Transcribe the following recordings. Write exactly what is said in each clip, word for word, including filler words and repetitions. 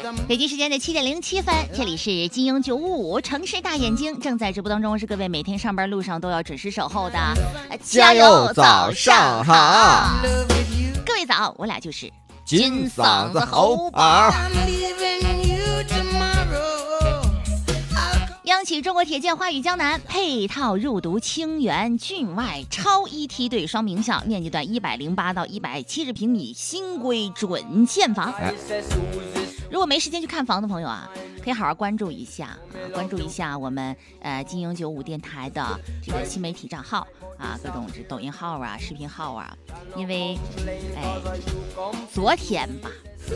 北京时间的七点零七分，这里是金鹰九五五城市大眼睛，正在直播当中，是各位每天上班路上都要准时守候的，呃、 加油早上好！ 各位早，我俩就是金嗓子喉宝。 央企中国铁建华语江南配套入读清源郡外超一梯队双名校，面积段一百零八到一百七十平米新规准建房。哎，如果没时间去看房的朋友啊，可以好好关注一下啊，关注一下我们呃金鹰九五电台的这个新媒体账号啊，各种这抖音号啊、视频号啊，因为哎昨天吧。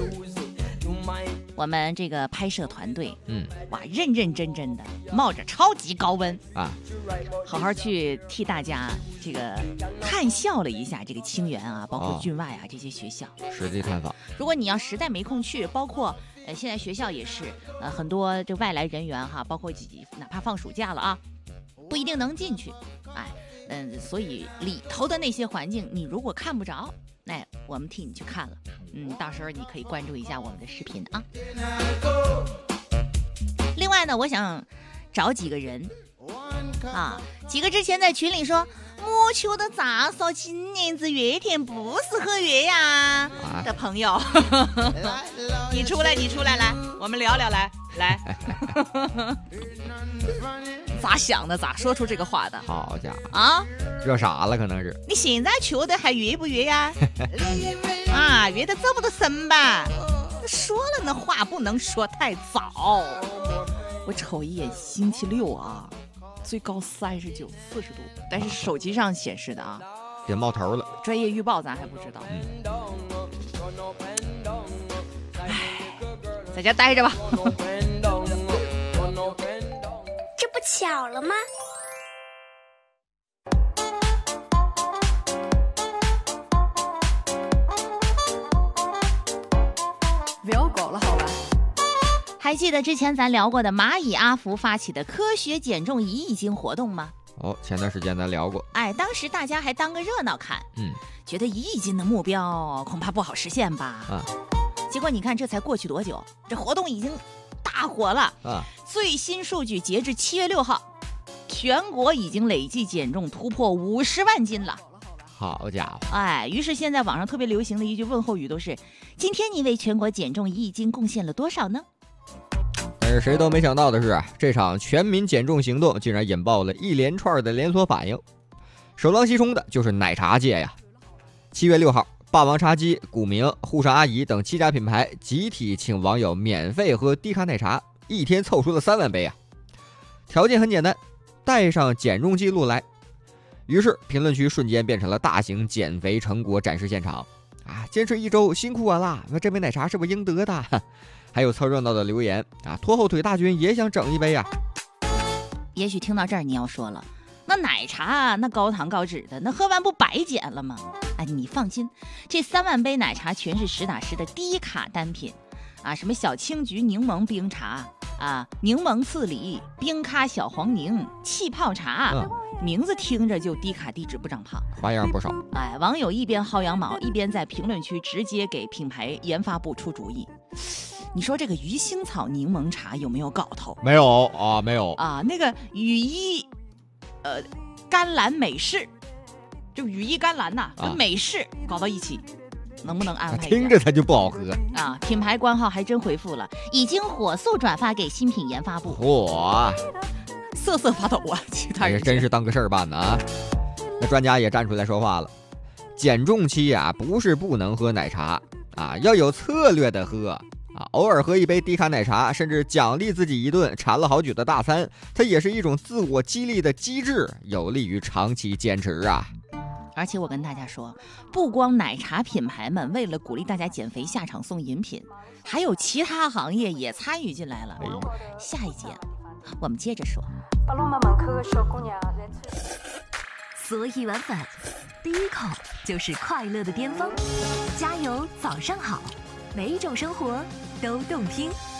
我们这个拍摄团队，嗯，哇，认认真真的冒着超级高温啊，好好去替大家这个探校了一下这个清源啊，包括郡外啊、哦、这些学校， 实地探访。 如果你要实在没空去，包括呃现在学校也是呃很多这外来人员哈，包括哪怕放暑假了啊，不一定能进去，哎，嗯，所以里头的那些环境，你如果看不着。那我们替你去看了，嗯，到时候你可以关注一下我们的视频啊。另外呢，我想找几个人啊，几个之前在群里说我觉得咋说今年子月天不适合约呀的朋友，你出来，你出来，来，我们聊聊，来来。咋想的？咋说出这个话的？ 好家伙啊！ 热傻了，可能是。 你现在觉得还约不约呀？啊，约的这么多深吧？说了那话不能说太早。我瞅一眼星期六啊，最高三十九、四十度，但是手机上显示的啊， 别冒头了。 专业预报咱还不知道。嗯。哎，在家待着吧。 这不巧了吗？ 聊够了好吧？还记得之前咱聊过的蚂蚁阿福发起的科学减重一亿斤活动吗？ 哦，前段时间咱聊过。 哎，当时大家还当个热闹看，嗯，觉得一亿斤的目标恐怕不好实现吧？啊，结果你看这才过去多久，这活动已经大火了啊！最新数据截至七月六号，全国已经累计减重突破五十万斤了。 好家伙！ 哎，于是现在网上特别流行的一句问候语都是：今天你为全国减重一亿斤贡献了多少呢？ 但是谁都没想到的是，这场全民减重行动竟然引爆了一连串的连锁反应。首当其冲的就是奶茶界呀。七月六号，霸王茶姬、古茗、沪上阿姨等七家品牌集体请网友免费喝低卡奶茶，一天凑出了三万杯啊！条件很简单，带上减重记录来。于是评论区瞬间变成了大型减肥成果展示现场啊！坚持一周辛苦我啦，那这杯奶茶是我应得的。还有凑热闹的留言啊，拖后腿大军也想整一杯啊。 也许听到这儿你要说了，那奶茶那高糖高脂的，那喝完不白减了吗？哎，你放心，这三万杯奶茶全是实打实的低卡单品啊，什么小青桔柠檬冰茶啊，柠檬刺梨、冰咖小黄柠、气泡茶、嗯，名字听着就低卡低脂不长胖， 花样不少。 哎，网友一边薅羊毛，一边在评论区直接给品牌研发部出主意。你说这个鱼腥草柠檬茶有没有搞头？ 没有啊，没有啊。那个羽衣，呃，甘蓝美式，就羽衣甘蓝呐、啊，跟美式搞到一起，能不能安排一下？ 听着它就不好喝啊。品牌官号还真回复了，已经火速转发给新品研发部。 嚯， 瑟瑟发抖啊！其他人真是当个事儿办的啊。那专家也站出来说话了，减重期啊，不是不能喝奶茶啊，要有策略的喝。啊，偶尔喝一杯低卡奶茶，甚至奖励自己一顿馋了好久的大餐，它也是一种自我激励的机制，有利于长期坚持啊。 而且我跟大家说，不光奶茶品牌们为了鼓励大家减肥下场送饮品，还有其他行业也参与进来了。哎、下一节我们接着说。 所以晚饭第一口就是快乐的巅峰，加油早上好，每一种生活都动听。